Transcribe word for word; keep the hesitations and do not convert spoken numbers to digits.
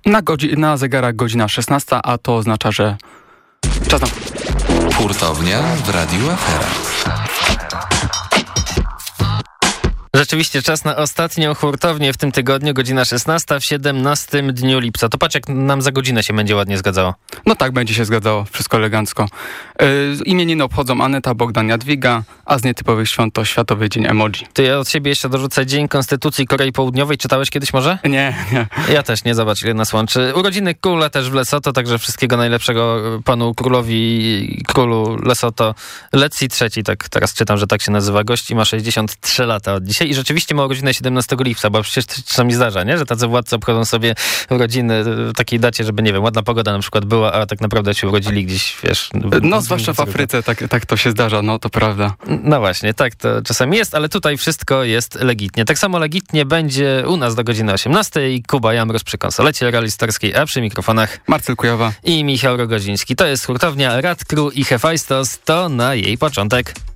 Na, godzi- na zegarach godzina szesnasta, a to oznacza, że czas na... Hurtownia w Radiu Afera. Rzeczywiście czas na ostatnią hurtownię w tym tygodniu, godzina szesnasta w siedemnastym dniu lipca. To patrz, jak nam za godzinę się będzie ładnie zgadzało. No tak, będzie się zgadzało, wszystko elegancko. Yy, imieniny obchodzą Aneta, Bogdan, Jadwiga, a z nietypowych świąt to Światowy Dzień Emoji. Ty, ja od siebie jeszcze dorzucę Dzień Konstytucji Korei Południowej. Czytałeś kiedyś może? Nie, nie. Ja też nie, zobacz ile nas łączy. Urodziny króla też w Lesotho, także wszystkiego najlepszego panu królowi i królu Lesotho. Letsi trzeci, tak teraz czytam, że tak się nazywa gość i ma sześćdziesiąt trzy lata od dzisiaj. I rzeczywiście ma urodziny siedemnastego lipca, bo przecież czasami zdarza, nie? Że tacy władcy obchodzą sobie urodziny w takiej dacie, żeby, nie wiem, ładna pogoda na przykład była, a tak naprawdę się urodzili gdzieś, wiesz... No, zwłaszcza w Afryce tak, tak to się zdarza, no to prawda. No właśnie, tak to czasami jest, ale tutaj wszystko jest legitnie. Tak samo legitnie będzie u nas do godziny osiemnastej. Kuba Jamroz przy konsolecie realisterskiej, a przy mikrofonach Marcel Kujowa i Michał Rogoziński. To jest hurtownia Radcrew i Hefajstos, to na jej początek.